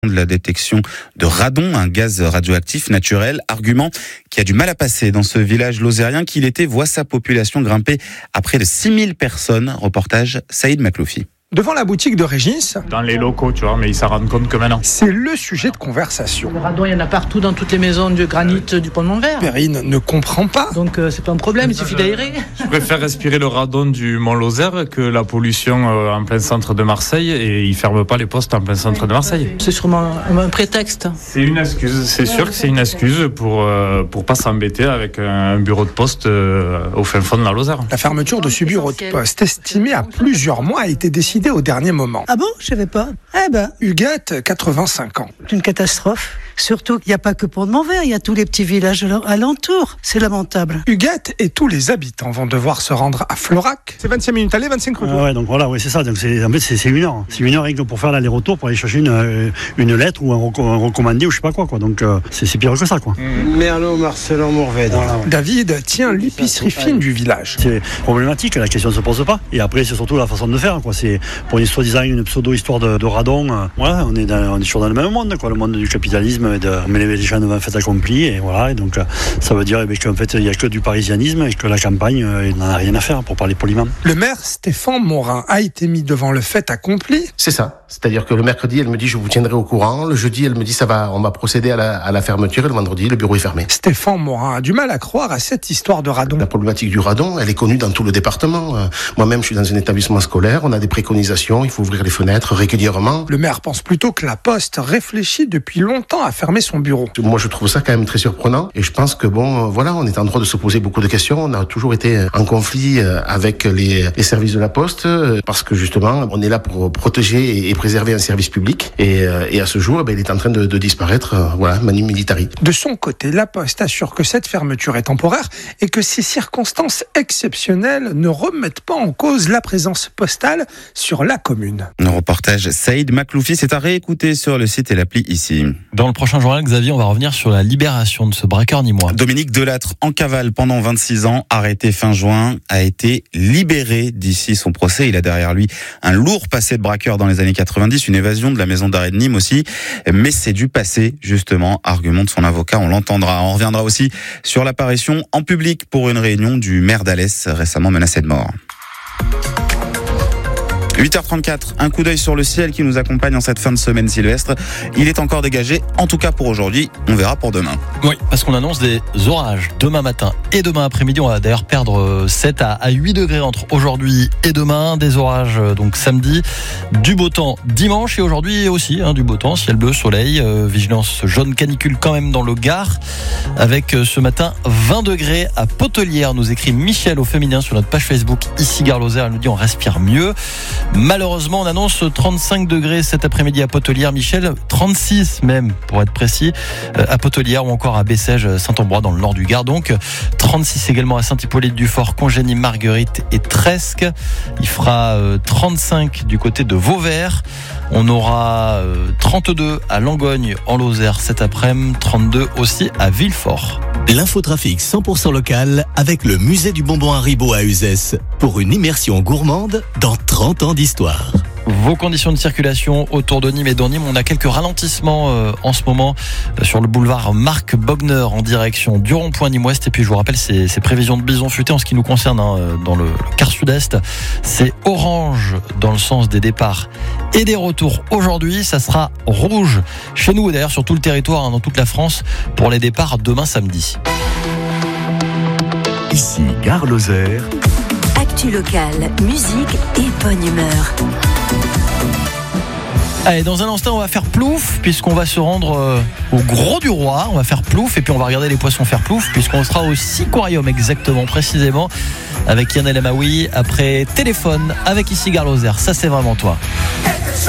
de la détection de radon, un gaz radioactif naturel, argument qui a du mal à passer dans ce village lozérien qui l'été voit sa population grimper à près de 6000 personnes. Reportage Saïd Makloufi. Devant la boutique de Régis, dans les locaux, tu vois, mais ils s'en rendent compte que maintenant. C'est le sujet de conversation. Le radon, il y en a partout dans toutes les maisons de granit du pont de Montvert. Perrine ne comprend pas. Donc c'est pas un problème, il suffit d'aérer. Je préfère respirer le radon du Mont-Lozère que la pollution en plein centre de Marseille, et ils ferment pas les postes en plein centre de Marseille. C'est sûrement un prétexte. C'est une excuse, c'est sûr que c'est une excuse pour pas s'embêter avec un bureau de poste au fin fond de la Lozère. La fermeture de ce bureau de poste, estimée à plusieurs mois, a été décidée au dernier moment. Ah bon? Je savais pas. Huguette, 85 ans. C'est une catastrophe. Surtout qu'il n'y a pas que Pont-de-Montvert, il y a tous les petits villages alentours. C'est lamentable. Huguette et tous les habitants vont devoir se rendre à Florac. C'est 25 minutes aller, 25 retour. Donc voilà, c'est ça. Donc c'est 1 heure. C'est 1 heure rien que pour faire l'aller-retour, pour aller chercher une lettre ou un recommandé ou je sais pas quoi. Donc c'est pire que ça, quoi. Merlot, Marcelin, Mourvèdre. Voilà. David tient l'épicerie fine du village. C'est problématique, la question ne se pose pas. Et après, c'est surtout la façon de faire, quoi. C'est pour une soi-disant une pseudo-histoire de radon. Voilà, on est toujours dans le même monde, quoi. Le monde du capitalisme, on met les gens devant fait accompli, et voilà. Et donc ça veut dire qu'en fait, il n'y a que du parisianisme et que la campagne, il n'en a rien à faire, pour parler poliment. Le maire Stéphane Morin a été mis devant le fait accompli. C'est ça. C'est-à-dire que le mercredi, elle me dit je vous tiendrai au courant. Le jeudi, elle me dit ça va, on va procéder à la fermeture. Et le vendredi, le bureau est fermé. Stéphane Morin a du mal à croire à cette histoire de radon. La problématique du radon, elle est connue dans tout le département. Moi-même, je suis dans un établissement scolaire. On a des préconisations. Il faut ouvrir les fenêtres régulièrement. Le maire pense plutôt que la Poste réfléchit depuis longtemps à fermer son bureau. Moi, je trouve ça quand même très surprenant. Et je pense que on est en droit de se poser beaucoup de questions. On a toujours été en conflit avec les services de la Poste parce que justement, on est là pour protéger et préserver un service public. Et à ce jour, il est en train de disparaître. Manu militari. De son côté, la Poste assure que cette fermeture est temporaire et que ces circonstances exceptionnelles ne remettent pas en cause la présence postale sur la commune. Le reportage Saïd Makloufi, c'est à réécouter sur le site et l'appli ici. Dans le prochain journal, Xavier, on va revenir sur la libération de ce braqueur nîmois. Dominique Delattre, en cavale pendant 26 ans, arrêté fin juin, a été libéré d'ici son procès. Il a derrière lui un lourd passé de braqueur dans les années 90, une évasion de la maison d'arrêt de Nîmes aussi. Mais c'est du passé, justement, argument de son avocat, on l'entendra. On reviendra aussi sur l'apparition en public pour une réunion du maire d'Alès, récemment menacé de mort. 8h34, un coup d'œil sur le ciel qui nous accompagne en cette fin de semaine sylvestre. Il est encore dégagé, en tout cas pour aujourd'hui. On verra pour demain. Oui, parce qu'on annonce des orages demain matin et demain après-midi. On va d'ailleurs perdre 7 à 8 degrés entre aujourd'hui et demain. Des orages donc samedi, du beau temps dimanche et aujourd'hui aussi du beau temps, ciel bleu, soleil, vigilance jaune canicule quand même dans le Gard. Avec ce matin 20 degrés à Potelière, nous écrit Michel au féminin sur notre page Facebook ici Gare Lozère. Elle nous dit on respire mieux. Malheureusement, on annonce 35 degrés cet après-midi à Potelière, Michel, 36 même pour être précis, à Potelière ou encore à Bessèges, Saint-Ambrois dans le nord du Gard. Donc 36 également à Saint-Hippolyte-du-Fort, Congénie, Marguerite et Tresque. Il fera 35 du côté de Vauvert. On aura 32 à Langogne en Lozère cet après-midi, 32 aussi à Villefort. L'infotrafic 100% local avec le musée du bonbon Haribo à Uzès pour une immersion gourmande dans 30 ans d'histoire. Vos conditions de circulation autour de Nîmes et dans Nîmes, on a quelques ralentissements en ce moment sur le boulevard Marc Bogner en direction du rond-point Nîmes-Ouest. Et puis je vous rappelle ces prévisions de bison futé en ce qui nous concerne dans le quart sud-est. C'est orange dans le sens des départs et des retours. Aujourd'hui, ça sera rouge chez nous et d'ailleurs sur tout le territoire, dans toute la France, pour les départs demain samedi. Ici Gare Lozère. Actu locale, musique et bonne humeur. Allez, dans un instant, on va faire plouf, puisqu'on va se rendre au Gros du Roi. On va faire plouf, et puis on va regarder les poissons faire plouf, puisqu'on sera au Siquarium, exactement, précisément, avec Yann El Amaoui, après Téléphone, avec ici Gare Lozère. Ça, c'est vraiment toi.